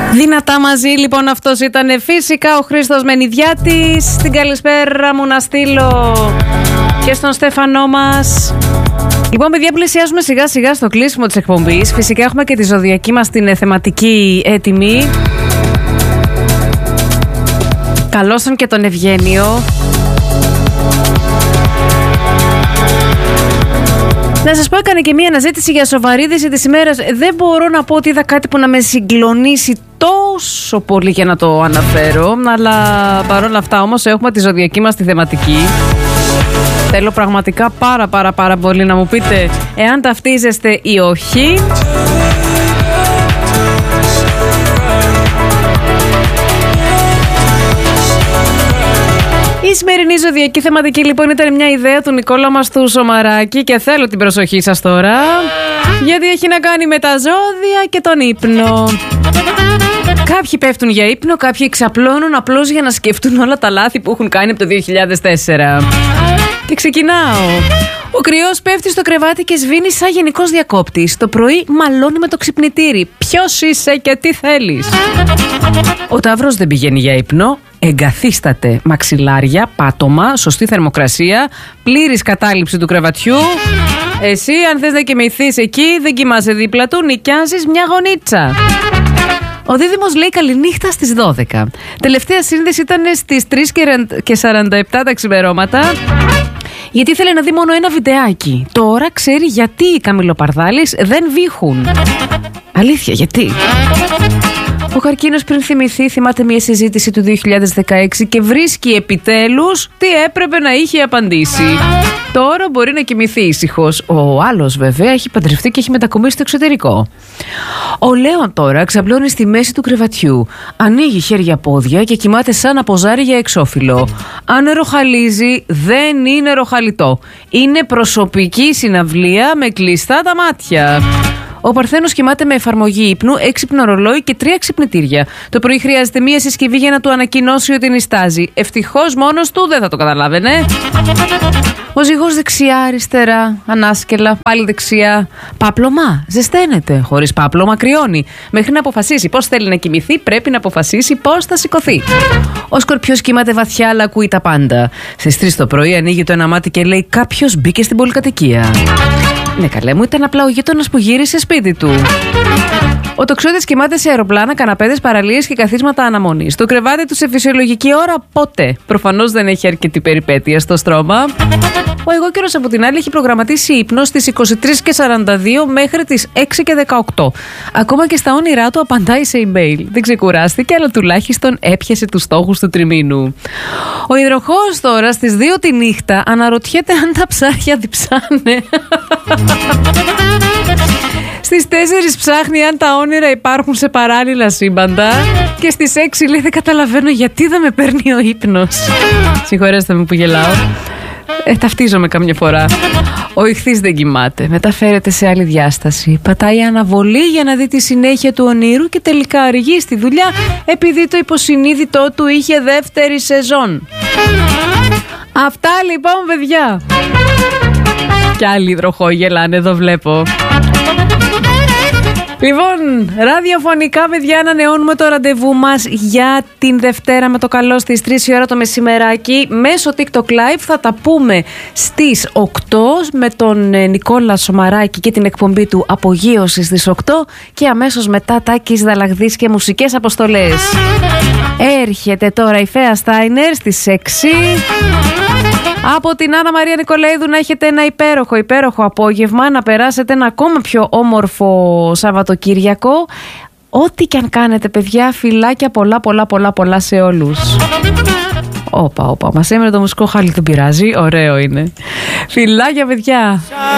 Δυνατά μαζί λοιπόν, αυτός ήταν φυσικά ο Χρήστος Μενιδιάτης. Την καλησπέρα μου να στείλω και στον Στέφανό μας. Λοιπόν, παιδιά, πλησιάζουμε σιγά σιγά στο κλείσιμο της εκπομπής. Φυσικά έχουμε και τη ζωδιακή μας την θεματική έτοιμη. Καλώς και τον Ευγένιο. Να σας πω, έκανε και μία αναζήτηση για σοβαρή είδηση της ημέρας. Δεν μπορώ να πω ότι είδα κάτι που να με συγκλονίσει τόσο πολύ για να το αναφέρω, αλλά παρόλα αυτά όμως έχουμε τη ζωδιακή μας τη θεματική. Θέλω πραγματικά πάρα πολύ να μου πείτε εάν ταυτίζεστε ή όχι. Η σημερινή ζωδιακή θεματική λοιπόν ήταν μια ιδέα του Νικόλα μας του Σωμαράκη και θέλω την προσοχή σας τώρα, γιατί έχει να κάνει με τα ζώδια και τον ύπνο. Κάποιοι πέφτουν για ύπνο, κάποιοι ξαπλώνουν απλώς για να σκεφτούν όλα τα λάθη που έχουν κάνει από το 2004. Και ξεκινάω. Ο κρυός πέφτει στο κρεβάτι και σβήνει σαν γενικός διακόπτης. Το πρωί μαλώνει με το ξυπνητήρι. Ποιος είσαι και τι θέλεις? Ο Ταύρος δεν πηγαίνει για ύπνο. Εγκαθίσταται μαξιλάρια, πάτωμα, σωστή θερμοκρασία, πλήρης κατάληψη του κρεβατιού. Εσύ, αν θες να κοιμηθείς εκεί, δεν κοιμάσαι δίπλα του, νοικιάζεις μια γωνίτσα. Ο Δίδυμος λέει καληνύχτα στις 12. Τελευταία σύνδεση ήταν στις 3:47 τα ξημερώματα, γιατί ήθελε να δει μόνο ένα βιντεάκι. Τώρα ξέρει γιατί οι καμιλοπαρδάλεις δεν βήχουν. Αλήθεια, γιατί? Ο Καρκίνος, πριν θυμάται μια συζήτηση του 2016 και βρίσκει επιτέλους τι έπρεπε να είχε απαντήσει. Τώρα μπορεί να κοιμηθεί ήσυχος. Ο άλλος βέβαια έχει παντρευτεί και έχει μετακομίσει στο εξωτερικό. Ο Λέων τώρα ξαπλώνει στη μέση του κρεβατιού. Ανοίγει χέρια-πόδια και κοιμάται σαν αποζάρι για εξώφυλλο. Αν ροχαλίζει, δεν είναι ροχαλιτό. Είναι προσωπική συναυλία με κλειστά τα μάτια. Ο Παρθένος κοιμάται με εφαρμογή ύπνου, 6 ρολόι και 3 ξυπνητήρια. Το πρωί χρειάζεται μία συσκευή για να του ανακοινώσει ότι νηστάζει. Ευτυχώς μόνος του δεν θα το καταλάβαινε. Ο Ζυγός δεξιά-αριστερά, ανάσκελα, πάλι δεξιά. Πάπλωμα, ζεσταίνεται. Χωρίς πάπλωμα κρυώνει. Μέχρι να αποφασίσει πώς θέλει να κοιμηθεί, πρέπει να αποφασίσει πώς θα σηκωθεί. Ο Σκορπιός κοιμάται βαθιά, αλλά ακούει τα πάντα. Στις 3 το πρωί ανοίγει το ένα μάτι και λέει: κάποιος μπήκε στην πολυκατοικία. Ναι, καλέ μου, ήταν απλά ο γείτονας που γύρισε σπίτι του. Ο Τοξότης κοιμάται σε αεροπλάνα, καναπέδες, παραλίες και καθίσματα αναμονής. Το κρεβάτι του σε φυσιολογική ώρα ποτέ. Προφανώς δεν έχει αρκετή περιπέτεια στο στρώμα. Ο Αιγόκερος από την άλλη έχει προγραμματίσει ύπνο στις 23:42 μέχρι τις 6:18. Ακόμα και στα όνειρά του απαντάει σε email. Δεν ξεκουράστηκε, αλλά τουλάχιστον έπιασε τους στόχους του τριμήνου. Ο Υδροχόος τώρα στις 2 τη νύχτα αναρωτιέται αν τα ψάρια διψάνε. Στις 4 ψάχνει αν τα όνειρα υπάρχουν σε παράλληλα σύμπαντα. Και στις 6 λέει: δεν καταλαβαίνω γιατί δεν με παίρνει ο ύπνος. Συγχωρέστε με που γελάω. Ταυτίζομαι καμιά φορά. Ο Ιχθύς δεν κοιμάται. Μεταφέρεται σε άλλη διάσταση. Πατάει αναβολή για να δει τη συνέχεια του ονείρου και τελικά αργεί στη δουλειά επειδή το υποσυνείδητό του είχε δεύτερη σεζόν. Αυτά λοιπόν, παιδιά. Κι άλλοι υδροχόοι γελάνε, εδώ βλέπω. Λοιπόν, ραδιοφωνικά, παιδιά, ανανεώνουμε το ραντεβού μας για την Δευτέρα με το καλό στις 3 η ώρα το μεσημεράκι. Μέσω TikTok Live θα τα πούμε στις 8 με τον Νικόλα Σωμαράκη και την εκπομπή του Απογείωση στις 8 και αμέσως μετά Τάκης Δαλαγδής και μουσικές αποστολές. Έρχεται τώρα η Φαία Στάινερ στις 6. Από την Άννα Μαρία Νικολαίδου να έχετε ένα υπέροχο απόγευμα, να περάσετε ένα ακόμα πιο όμορφο Σαββατοκύριακο. Ό,τι και αν κάνετε, παιδιά, φιλάκια πολλά σε όλους. Όπα, μας έμεινε το μουσικό χάλι, δεν πειράζει, ωραίο είναι. Φιλάκια, παιδιά.